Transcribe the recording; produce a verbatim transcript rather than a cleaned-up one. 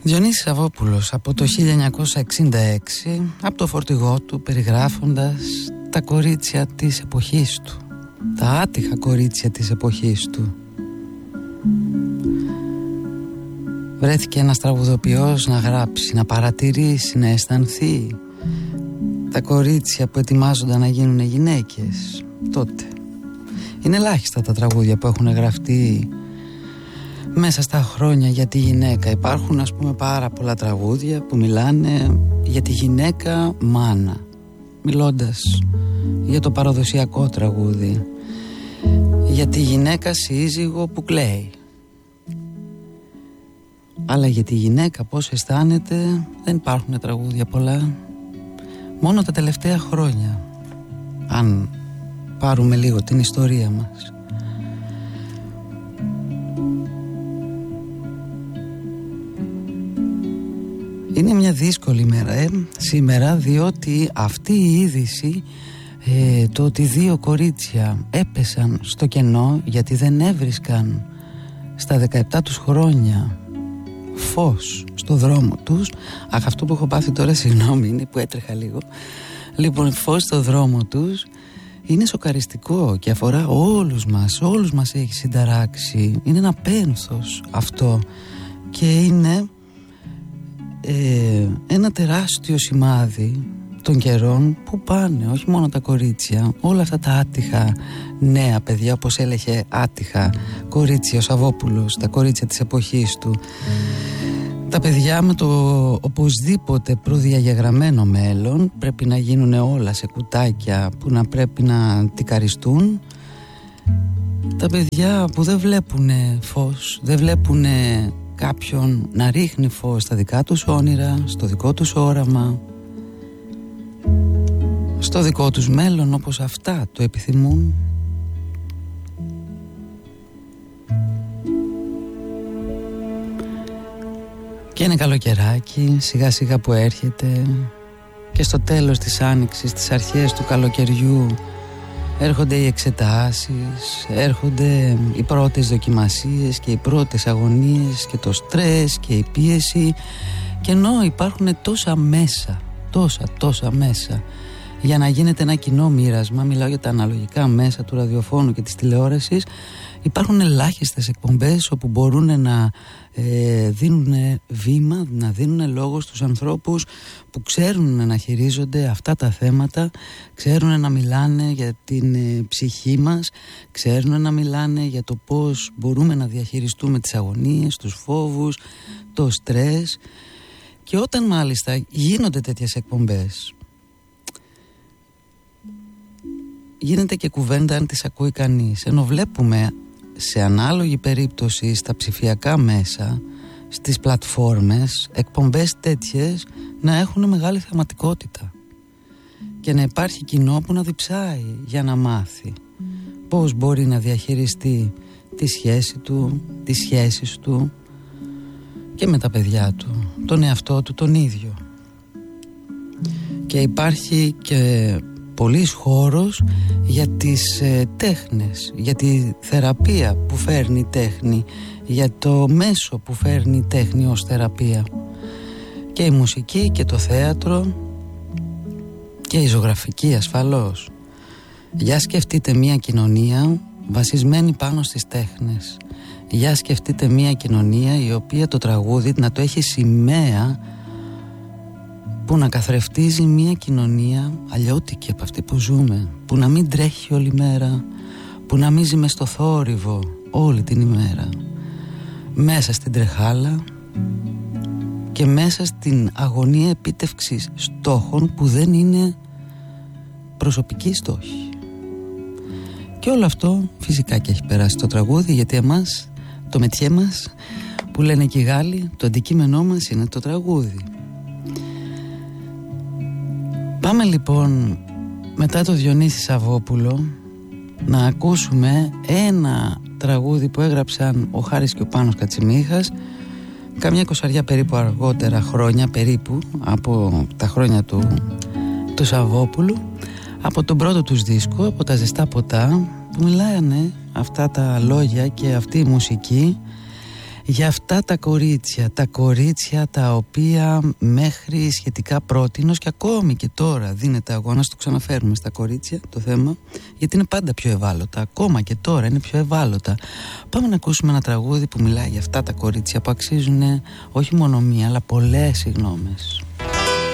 Διονύσης Σαββόπουλος από το χίλια εννιακόσια εξήντα έξι, από το φορτηγό του, περιγράφοντας τα κορίτσια της εποχής του, τα άτυχα κορίτσια της εποχής του. Βρέθηκε ένας τραγουδοποιός να γράψει, να παρατηρήσει, να αισθανθεί τα κορίτσια που ετοιμάζονταν να γίνουν γυναίκες τότε. Είναι ελάχιστα τα τραγούδια που έχουν γραφτεί μέσα στα χρόνια για τη γυναίκα. Υπάρχουν, ας πούμε, πάρα πολλά τραγούδια που μιλάνε για τη γυναίκα μάνα, μιλώντας για το παραδοσιακό τραγούδι, για τη γυναίκα σύζυγο που κλαίει. Αλλά για τη γυναίκα πώς αισθάνεται δεν υπάρχουν τραγούδια πολλά. Μόνο τα τελευταία χρόνια, αν πάρουμε λίγο την ιστορία μας. Είναι μια δύσκολη μέρα ε, σήμερα, διότι αυτή η είδηση, ε, το ότι δύο κορίτσια έπεσαν στο κενό γιατί δεν έβρισκαν στα δεκαεπτά τους χρόνια φως στο δρόμο τους. Αχ, αυτό που έχω πάθει τώρα, συγγνώμη, είναι που έτρεχα λίγο. Λοιπόν, φως στο δρόμο τους είναι σοκαριστικό και αφορά όλους μας, όλους μας έχει συνταράξει. Είναι ένα πένθος αυτό και είναι ε, ένα τεράστιο σημάδι των καιρών που πάνε, όχι μόνο τα κορίτσια, όλα αυτά τα άτυχα νέα παιδιά, όπως έλεγε άτυχα κορίτσια ο Σαββόπουλος, τα κορίτσια της εποχής του, τα παιδιά με το οπωσδήποτε προδιαγεγραμμένο μέλλον, πρέπει να γίνουν όλα σε κουτάκια που να πρέπει να τικαριστούν. Τα παιδιά που δεν βλέπουν φως, δεν βλέπουν κάποιον να ρίχνει φως στα δικά τους όνειρα, στο δικό τους όραμα, στο δικό τους μέλλον όπως αυτά το επιθυμούν. Και είναι καλοκαιράκι σιγά σιγά που έρχεται και στο τέλος της άνοιξης, στις αρχές του καλοκαιριού έρχονται οι εξετάσεις, έρχονται οι πρώτες δοκιμασίες και οι πρώτες αγωνίες και το στρες και η πίεση, και ενώ υπάρχουν τόσα μέσα, τόσα τόσα μέσα για να γίνεται ένα κοινό μοίρασμα, μιλάω για τα αναλογικά μέσα του ραδιοφώνου και της τηλεόρασης, υπάρχουν ελάχιστες εκπομπές όπου μπορούν να ε, δίνουν βήμα, να δίνουν λόγο στους ανθρώπους που ξέρουν να χειρίζονται αυτά τα θέματα, ξέρουν να μιλάνε για την ε, ψυχή μας, ξέρουν να μιλάνε για το πώς μπορούμε να διαχειριστούμε τις αγωνίες, τους φόβους, το στρες. Και όταν μάλιστα γίνονται τέτοιες εκπομπές, γίνεται και κουβέντα αν τις ακούει κανείς, ενώ βλέπουμε σε ανάλογη περίπτωση στα ψηφιακά μέσα, στις πλατφόρμες, εκπομπές τέτοιες να έχουν μεγάλη θεματικότητα και να υπάρχει κοινό που να διψάει για να μάθει πώς μπορεί να διαχειριστεί τη σχέση του, τις σχέσεις του και με τα παιδιά του, τον εαυτό του τον ίδιο. Και υπάρχει και πολύς χώρος για τις ε, τέχνες, για τη θεραπεία που φέρνει η τέχνη, για το μέσο που φέρνει η τέχνη ως θεραπεία. Και η μουσική και το θέατρο και η ζωγραφική ασφαλώς. Για σκεφτείτε μια κοινωνία βασισμένη πάνω στις τέχνες. Για σκεφτείτε μια κοινωνία η οποία το τραγούδι να το έχει σημαία, που να καθρεφτίζει μια κοινωνία αλλιώτικη από αυτή που ζούμε, που να μην τρέχει όλη μέρα, που να μίζει μες στο θόρυβο όλη την ημέρα, μέσα στην τρεχάλα και μέσα στην αγωνία επίτευξης στόχων που δεν είναι προσωπικοί στόχοι. Και όλο αυτό φυσικά και έχει περάσει το τραγούδι, γιατί εμάς το μετιέ μας, που λένε και οι Γάλλοι, το αντικείμενό μας είναι το τραγούδι. Πάμε λοιπόν μετά το Διονύση Σαββόπουλο να ακούσουμε ένα τραγούδι που έγραψαν ο Χάρης και ο Πάνος Κατσιμίχας καμιά εικοσαριά περίπου αργότερα χρόνια, περίπου από τα χρόνια του, του Σαββόπουλου, από τον πρώτο τους δίσκο, από τα Ζεστά Ποτά, που μιλάνε αυτά τα λόγια και αυτή η μουσική Για αυτά τα κορίτσια, τα κορίτσια τα οποία μέχρι σχετικά πρότινος και ακόμη και τώρα δίνεται αγώνας, το ξαναφέρουμε στα κορίτσια το θέμα, γιατί είναι πάντα πιο ευάλωτα, ακόμα και τώρα είναι πιο ευάλωτα. Πάμε να ακούσουμε ένα τραγούδι που μιλάει για αυτά τα κορίτσια που αξίζουν όχι μόνο μία αλλά πολλές συγγνώμες.